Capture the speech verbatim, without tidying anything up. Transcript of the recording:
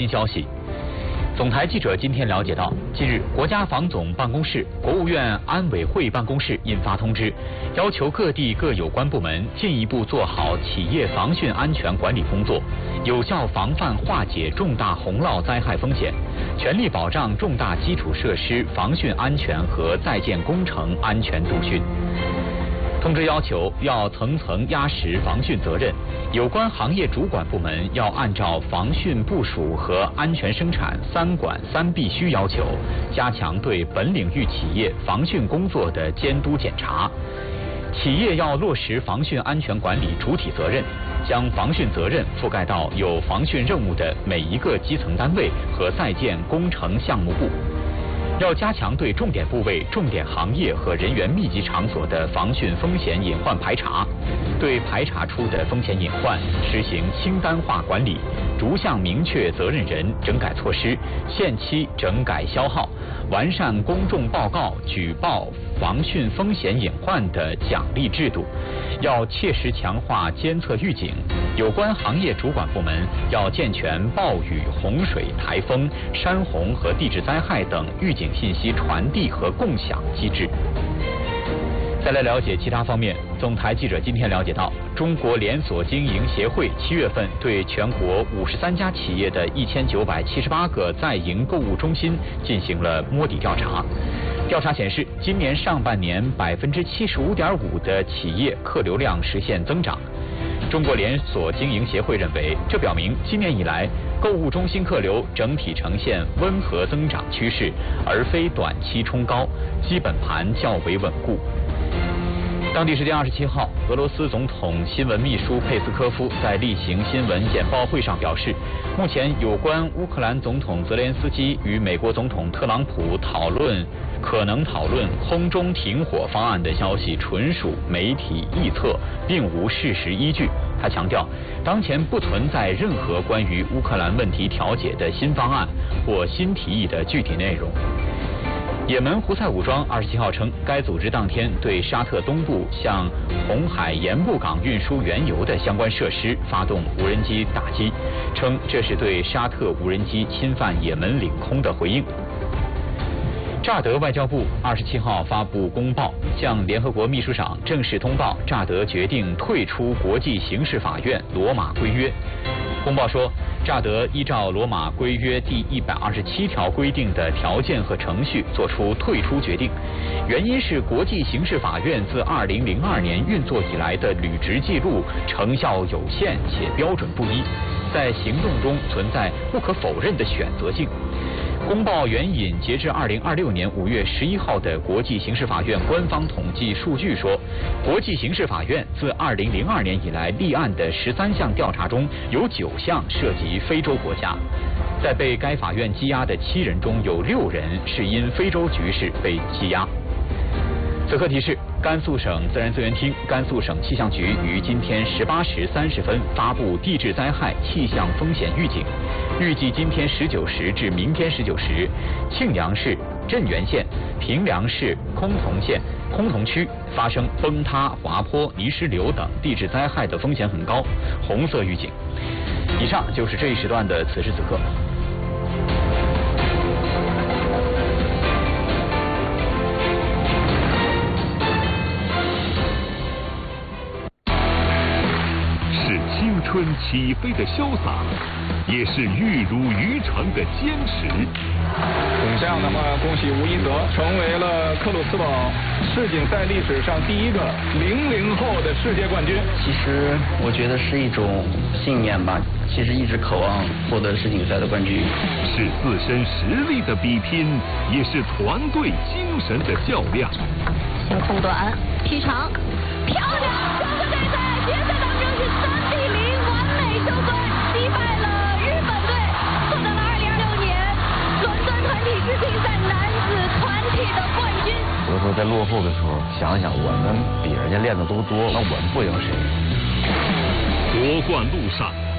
消息。总台记者今天了解到，近日国家防总办公室、国务院安委会办公室印发通知，要求各地各有关部门进一步做好企业防汛安全管理工作，有效防范化解重大洪涝灾害风险，全力保障重大基础设施防汛安全和在建工程安全度汛。通知要求要层层压实防汛责任，有关行业主管部门要按照防汛部署和安全生产三管三必须要求，加强对本领域企业防汛工作的监督检查。企业要落实防汛安全管理主体责任，将防汛责任覆盖到有防汛任务的每一个基层单位和在建工程项目部。要加强对重点部位、重点行业和人员密集场所的防汛风险隐患排查，对排查出的风险隐患实行清单化管理，逐项明确责任人、整改措施，限期整改消耗，完善公众报告、举报防汛风险隐患的奖励制度。要切实强化监测预警，有关行业主管部门要健全暴雨、洪水、台风、山洪和地质灾害等预警信息传递和共享机制。再来了解其他方面，总台记者今天了解到，中国连锁经营协会七月份对全国五十三家企业的一千九百七十八个在营购物中心进行了摸底调查。调查显示，今年上半年百分之七十五点五的企业客流量实现增长。中国连锁经营协会认为，这表明今年以来购物中心客流整体呈现温和增长趋势，而非短期冲高，基本盘较为稳固。当地时间二十七号，俄罗斯总统新闻秘书佩斯科夫在例行新闻简报会上表示，目前有关乌克兰总统泽连斯基与美国总统特朗普讨论可能讨论空中停火方案的消息纯属媒体臆测，并无事实依据。他强调，当前不存在任何关于乌克兰问题调解的新方案或新提议的具体内容。也门胡塞武装二十七号称，该组织当天对沙特东部向红海盐步港运输原油的相关设施发动无人机打击，称这是对沙特无人机侵犯也门领空的回应。乍得外交部二十七号发布公报，向联合国秘书长正式通报乍得决定退出国际刑事法院罗马规约。公报说，乍得依照罗马规约第一百二十七条规定的条件和程序作出退出决定，原因是国际刑事法院自二零零二年运作以来的履职记录成效有限且标准不一，在行动中存在不可否认的选择性。公报援引截至二零二六年五月十一号的国际刑事法院官方统计数据说，国际刑事法院自二零零二年以来立案的十三项调查中，有九项涉及非洲国家。在被该法院羁押的七人中，有六人是因非洲局势被羁押。此刻提示：甘肃省自然资源厅、甘肃省气象局于今天十八时三十分发布地质灾害气象风险预警。预计今天十九时至明天十九时，庆阳市、镇原县、平凉市崆峒县、崆峒区发生崩塌、滑坡、泥石流等地质灾害的风险很高，红色预警。以上就是这一时段的此时此刻。 青春起飞的潇洒，也是玉如渔船的坚持。 这样的话，恭喜吴一泽成为了克鲁斯堡世锦赛历史上第一个零零后的世界冠军。 其实我觉得是一种信念吧，其实一直渴望获得世锦赛的冠军。 是自身实力的比拼，也是团队精神的较量。 先控短，踢长，漂亮！中国队在决赛当中是三比零完美收官，击败了日本队，获得了二零二六年伦敦团体世锦赛男子团体的冠军。 有的时候在落后的时候，想一想我们比人家练的都多，那我们不赢谁？ 夺冠路上